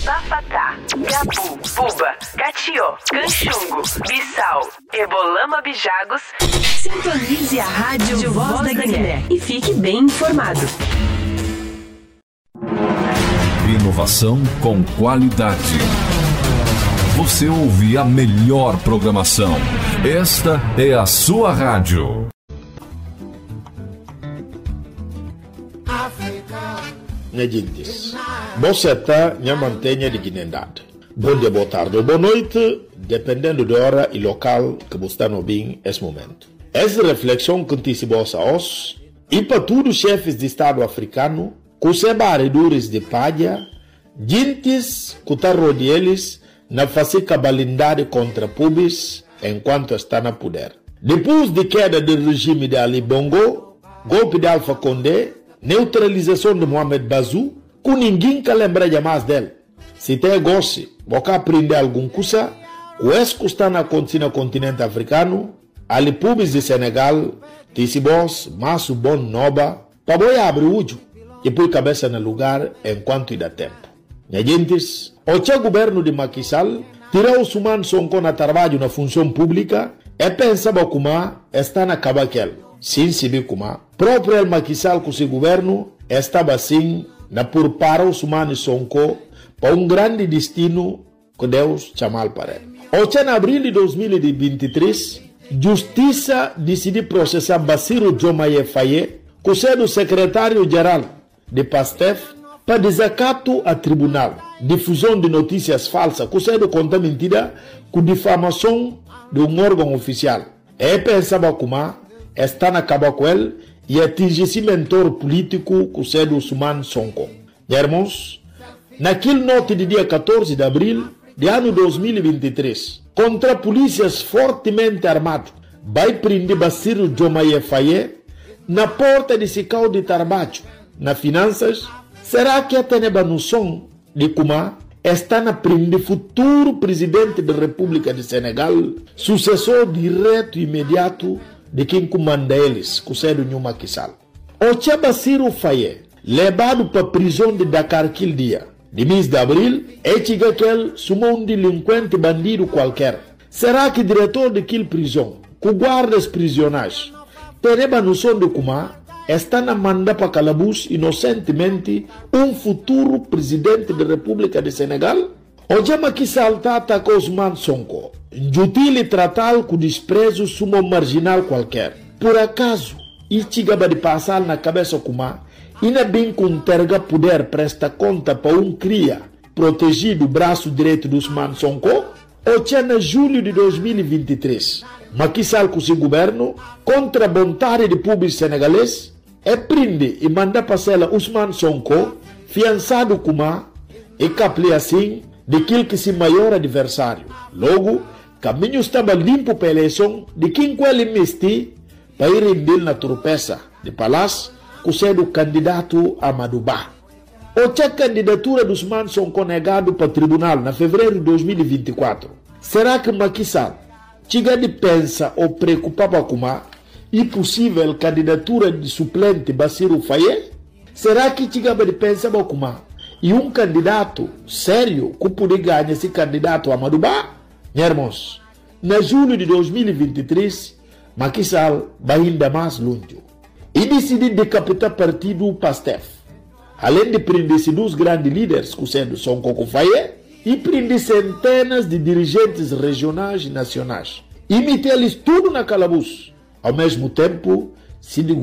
Bafatá, Gabu, Buba, Catió, Canchungo, Bissau, Ebolama Bijagos. Sintonize a Rádio Voz da Guiné e fique bem informado. Inovação com qualidade. Você ouve a melhor programação. Esta é a sua rádio. Nedintes. Você está na mantenha de Guinendade. Bom dia, boa tarde ou boa noite, dependendo da hora e local que você está ouvindo nesse momento. Essa reflexão que te bossa os e para todos os chefes de Estado africano, com os barredores de palha, gentes que estão rodeados na fazer balindade contra pubis enquanto está na poder. Depois de queda do regime de Ali Bongo, golpe de Alpha Condé, neutralização de Mohamed Bazoum, que ninguém que lembra mais dele. Se tem gosto, você aprender alguma coisa, o que está acontecendo no continente africano, ali pubis de Senegal, Tissibos, Masso Bon Noba, para boi abrir o olho e pôr cabeça no lugar enquanto dá tempo. Minha gentes, o governo de Macky Sall tirou os humanos Sonko na trabalho na função pública e pensava como está na cabaquel. Sim, se vê como próprio Macky Sall com seu governo estava assim na por para os humanos Sonko para grande destino que Deus chamou para ele. Em abril de 2023, Justiça decidiu processar Bassirou Diomaye Faye, que é o secretário-geral de PASTEF, para desacato a tribunal, difusão de notícias falsas, que é conta mentira, com difamação de órgão oficial. E pensava como está na caba com ele e atingir esse mentor político, que é o Ousmane Sonko. Irmãos, naquele noite de dia 14 de abril de ano 2023, contra polícias fortemente armados, vai prender Bassirou Diomaye Faye na porta de Sicau de Tarbacho, na finanças. Será que a teneba noção de como está na prender futuro presidente da República de Senegal, sucessor direto e imediato de quem comanda eles, que é o Macky Sall? O Bassirou Faye, levado para a prisão de Dakar aquele dia, de mês de abril, é que ele sumou um delinquente bandido qualquer. Será que o diretor daquela prisão, que guarda os prisioneiros, tem a noção de como está na manda para calabouço inocentemente um futuro presidente da República de Senegal? O Macky Sall atacou Ousmane Sonko, injutil tratá-lo com desprezo sumo marginal qualquer. Por acaso, e chegava de passar na cabeça como ainda bem com terga poder presta conta para cria protegido o braço direito de Ousmane Sonko? O em julho de 2023, Macky Sall com seu governo, contra a vontade de público senegalês, prende e manda passar Ousmane Sonko, fiançado como e capli assim daquele que se maior adversário. Logo, caminho estava limpo para a eleição de quem com ele mesti para ir render na tropeça de palácio, que é o candidato Amadou Ba. A candidatura de Ousmane Sonko negado para o tribunal na fevereiro de 2024. Será que Macky Sall chega de pensa ou preocupava com a impossível candidatura de suplente Bassirou Faye? Será que chega de pensar com a e um candidato sério que poderia ganhar esse candidato Amadou Ba? Irmãos, na julho de 2023, Macky Sall vai ainda mais longe e decidiu decapitar partido PASTEF. Além de prender dois grandes líderes, que sendo Sonko Faye, e prender centenas de dirigentes regionais e nacionais. E meter-lhes tudo na calabouço. Ao mesmo tempo, se